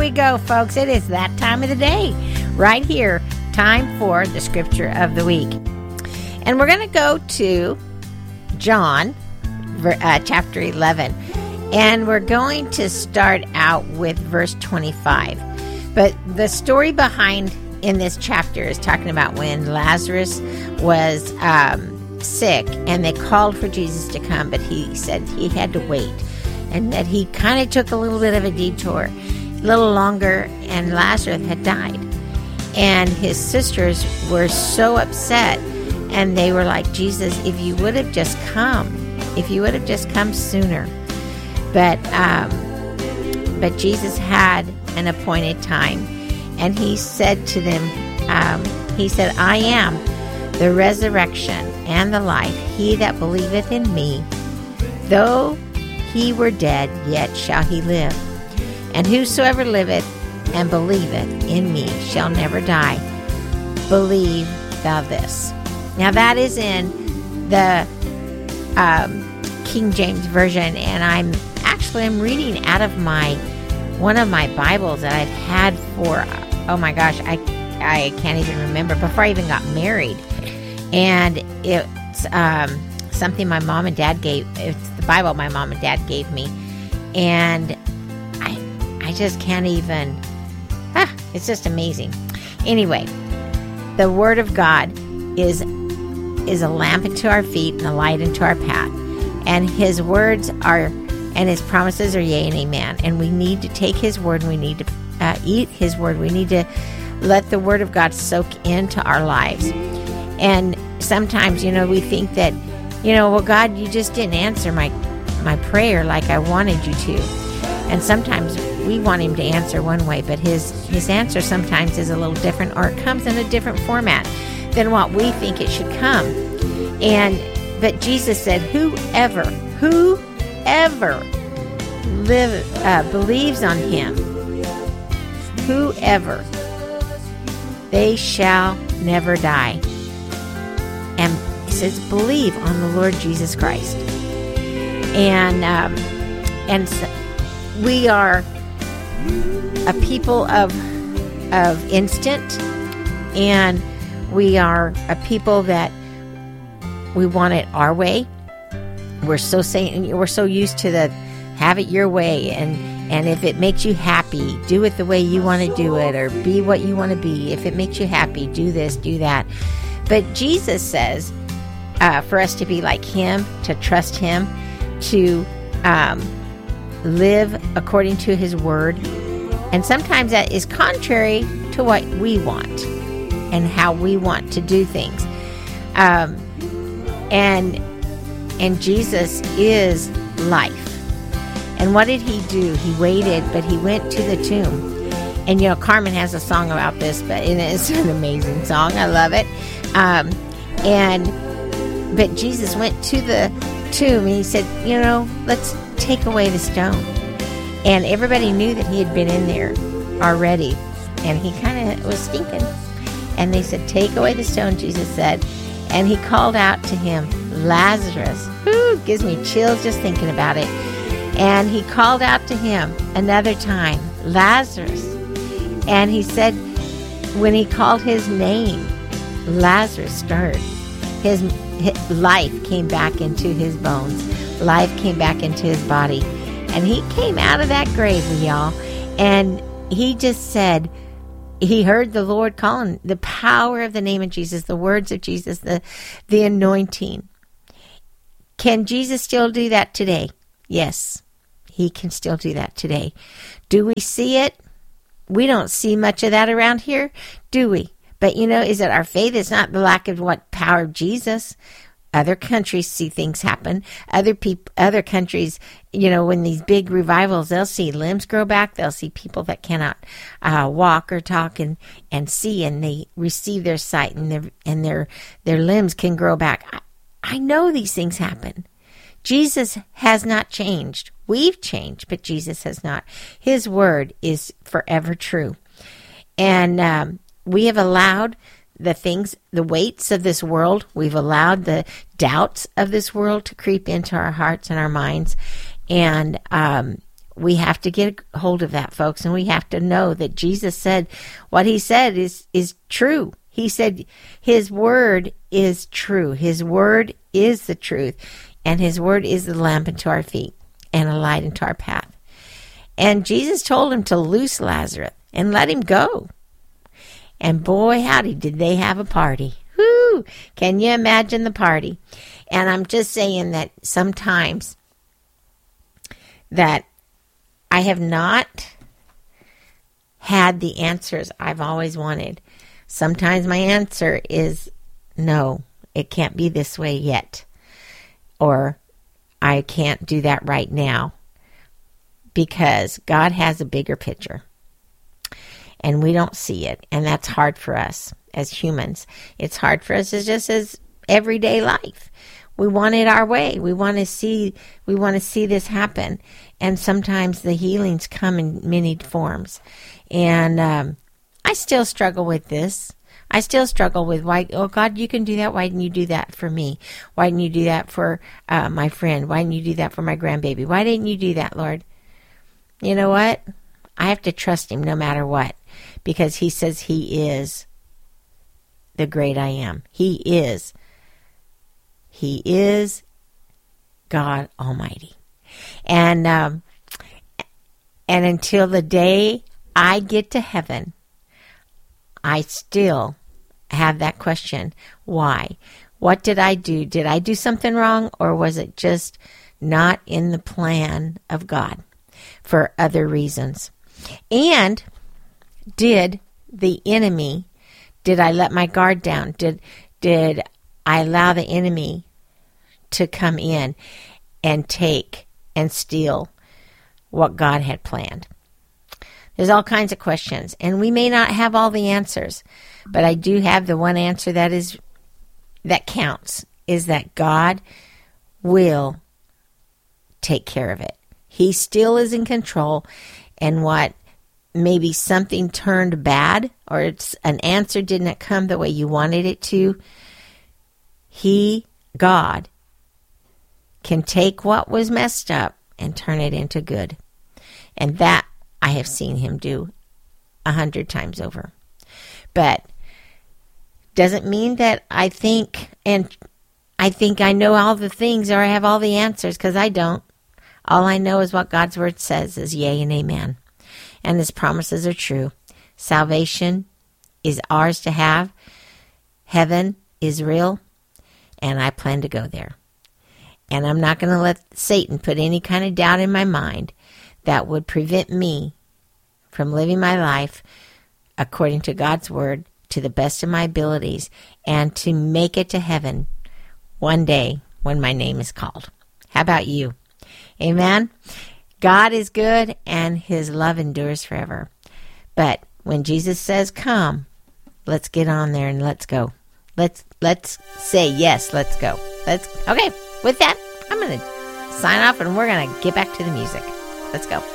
we go, folks. It is that time of the day. Right here, time for the scripture of the week. And we're going to go to John, chapter 11. And we're going to start out with verse 25. But the story behind in this chapter is talking about when Lazarus was sick, and they called for Jesus to come, but he said he had to wait, and that he kind of took a little bit of a detour, a little longer, and Lazarus had died. And his sisters were so upset, and they were like, Jesus, if you would have just come sooner. But Jesus had an appointed time, and he said to them, I am the resurrection and the life. He that believeth in me, though he were dead, yet shall he live. And whosoever liveth and believeth in me shall never die. Believe thou this. Now that is in the King James Version, and I'm reading out of one of my Bibles that I've had for, oh my gosh, I can't even remember, before I even got married. And it's something my mom and dad gave. It's the Bible my mom and dad gave me. And I just can't even, it's just amazing. Anyway, the Word of God is a lamp unto our feet and a light unto our path. And His words are, and His promises are yea and amen. And we need to take His word, and we need to eat His word. We need to let the Word of God soak into our lives. And sometimes, we think that, well, God, you just didn't answer my prayer like I wanted you to. And sometimes we want Him to answer one way, but His answer sometimes is a little different, or it comes in a different format than what we think it should come. But Jesus said, whoever believes on Him, whoever, they shall never die. And it says, believe on the Lord Jesus Christ. And so we are a people of instant, and we are a people that we want it our way. We're so used to the have it your way, and if it makes you happy, do it the way you want to do it, or be what you want to be. If it makes you happy, do this, do that. But Jesus says for us to be like Him, to trust Him, to live according to His Word. And sometimes that is contrary to what we want and how we want to do things. And Jesus is life. And what did He do? He waited, but He went to the tomb. And, Carmen has a song about this, but it's an amazing song. I love it. But Jesus went to the tomb, and He said, let's take away the stone. And everybody knew that He had been in there already, and He kind of was stinking. And they said, take away the stone, Jesus said. And He called out to him, Lazarus. Ooh, gives me chills just thinking about it. And He called out to him another time, Lazarus. And He said, when He called his name, Lazarus stirred. His life came back into his bones. Life came back into his body. And he came out of that grave, y'all. And he just said, he heard the Lord calling, the power of the name of Jesus, the words of Jesus, the anointing. Can Jesus still do that today? Yes, He can still do that today. Do we see it? We don't see much of that around here, do we? But is it our faith? It's not the lack of power of Jesus. Other countries see things happen. Other countries, when these big revivals, they'll see limbs grow back. They'll see people that cannot walk or talk and see, and they receive their sight, and their limbs can grow back. I know these things happen. Jesus has not changed. We've changed, but Jesus has not. His word is forever true. And we have allowed the weights of this world, we've allowed the doubts of this world to creep into our hearts and our minds. And we have to get a hold of that, folks, and we have to know that Jesus said what he said is true. He said his word is true. His word is the truth, and his word is the lamp unto our feet and a light into our path. And Jesus told him to loose Lazarus and let him go. And boy, howdy, did they have a party. Whoo! Can you imagine the party? And I'm just saying that sometimes that I have not had the answers I've always wanted. Sometimes my answer is no, it can't be this way yet. Or I can't do that right now. Because God has a bigger picture. And we don't see it. And that's hard for us as humans. It's hard for us as everyday life. We want it our way. We want to see this happen. And sometimes the healings come in many forms. And I still struggle with this. I still struggle with why, oh God, you can do that. Why didn't you do that for me? Why didn't you do that for my friend? Why didn't you do that for my grandbaby? Why didn't you do that, Lord? You know what? I have to trust him no matter what, because he says he is the great I am. He is God Almighty. And until the day I get to heaven, I still have that question. Why? What did I do? Did I do something wrong, or was it just not in the plan of God for other reasons? And did I let my guard down? Did I allow the enemy to come in and take and steal what God had planned? There's all kinds of questions, and we may not have all the answers, but I do have the one answer that counts, is that God will take care of it. He still is in control, and what maybe something turned bad, or it's an answer didn't come the way you wanted it to, God, can take what was messed up and turn it into good. And that I have seen him do 100 times over. But doesn't mean that I think I know all the things or I have all the answers, because I don't. All I know is what God's word says is yea and amen. And his promises are true. Salvation is ours to have. Heaven is real. And I plan to go there. And I'm not going to let Satan put any kind of doubt in my mind that would prevent me from living my life according to God's word to the best of my abilities and to make it to heaven one day when my name is called. How about you? Amen? God is good and his love endures forever. But when Jesus says, come, let's get on there and let's go. Let's say yes, let's go. Okay, with that, I'm going to sign off and we're going to get back to the music. Let's go.